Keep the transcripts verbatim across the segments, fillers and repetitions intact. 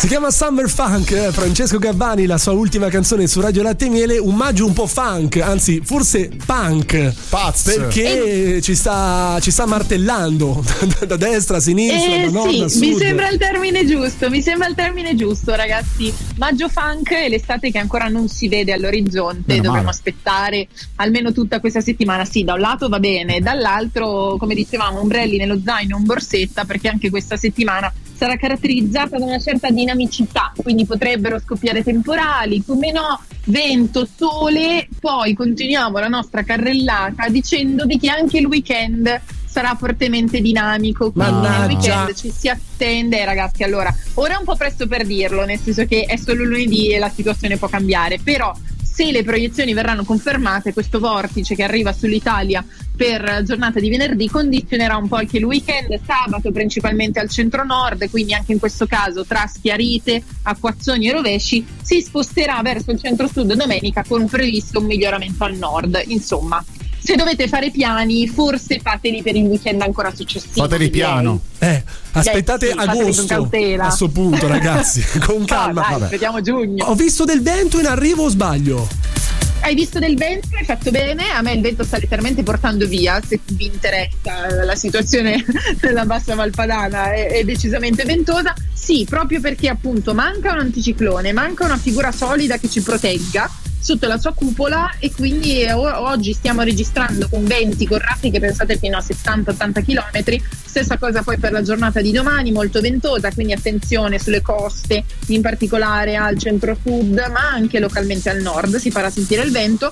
Si chiama Summer Funk, eh? Francesco Gabbani, la sua ultima canzone su Radio Latte e Miele, un maggio un po' funk, anzi forse punk. Pazz. Perché eh. ci sta ci sta martellando da, da destra a sinistra, eh, da nord sì, a sud. mi sembra il termine giusto, mi sembra il termine giusto, ragazzi. Maggio funk e l'estate che ancora non si vede all'orizzonte, Meno dovremmo male. aspettare almeno tutta questa settimana. Sì, da un lato va bene, dall'altro, come dicevamo, ombrelli nello zaino, un borsetta, perché anche questa settimana sarà caratterizzata da una certa dinamicità, quindi potrebbero scoppiare temporali, come no, vento, sole. Poi continuiamo la nostra carrellata dicendovi che anche il weekend sarà fortemente dinamico, quindi Mannaggia. nel weekend ci si attende, ragazzi. Allora, ora è un po' presto per dirlo, nel senso che è solo lunedì e la situazione può cambiare, però se le proiezioni verranno confermate, questo vortice che arriva sull'Italia per giornata di venerdì condizionerà un po' anche il weekend. Sabato principalmente al centro-nord, quindi anche in questo caso tra schiarite, acquazzoni e rovesci, si sposterà verso il centro-sud domenica con un previsto un miglioramento al nord. Insomma, se dovete fare piani, forse fateli per il weekend ancora successivo. Fateli piano. Eh, aspettate Eh sì, fateli agosto con cautela. a sto punto, ragazzi, con calma. Ah, dai, Vabbè. aspettiamo giugno. Ho visto del vento in arrivo o sbaglio? Hai visto del vento, hai fatto bene. A me il vento sta letteralmente portando via. Se vi interessa la situazione della bassa Valpadana è, è decisamente ventosa. Sì, proprio perché appunto manca un anticiclone, manca una figura solida che ci protegga sotto la sua cupola, e quindi eh, o- oggi stiamo registrando con venti, con raffiche pensate fino a settanta ottanta chilometri. Stessa cosa poi per la giornata di domani, molto ventosa, quindi attenzione sulle coste, in particolare al centro-sud, ma anche localmente al nord si farà sentire il vento.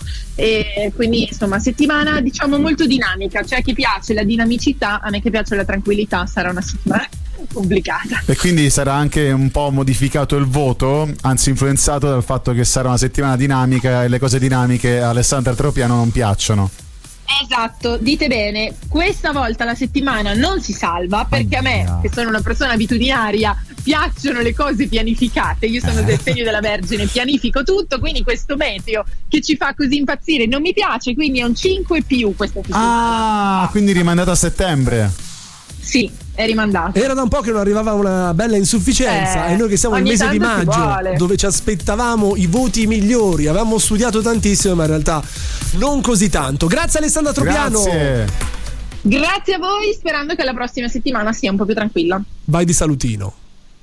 E quindi insomma settimana diciamo molto dinamica. C'è a chi piace la dinamicità, a me che piace la tranquillità sarà una settimana complicata. E quindi sarà anche un po' modificato il voto, anzi influenzato dal fatto che sarà una settimana dinamica e le cose dinamiche a Alessandra Tropiano non piacciono. Esatto, dite bene, questa volta la settimana non si salva, perché a me, che sono una persona abitudinaria, piacciono le cose pianificate. Io sono del segno della Vergine, pianifico tutto, quindi questo meteo che ci fa così impazzire non mi piace, quindi è un cinque più questa settimana. Ah, quindi rimandata a settembre. Sì, è rimandato. Era da un po' che non arrivava una bella insufficienza, Eh, e noi che siamo nel ogni mese di tanto si maggio, vuole. dove ci aspettavamo i voti migliori, avevamo studiato tantissimo, ma in realtà non così tanto. Grazie Alessandra Tropiano. Grazie. Grazie a voi, sperando che la prossima settimana sia un po' più tranquilla. Vai di salutino.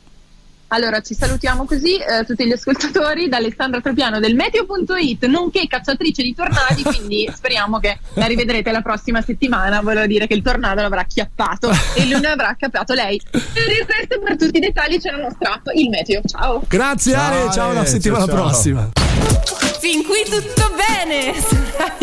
Allora ci salutiamo così, eh, tutti gli ascoltatori, da Alessandra Tropiano del meteo punto it, nonché cacciatrice di tornadi, quindi speriamo che la rivedrete la prossima settimana. Volevo dire che il tornado l'avrà acchiappato e lui ne avrà acchiappato lei. Per il resto, per tutti i dettagli c'è la nostra app, il meteo. Ciao. Grazie Ciao, Ale, ciao, Ale, alla settimana ciao, ciao. prossima. Fin qui tutto bene.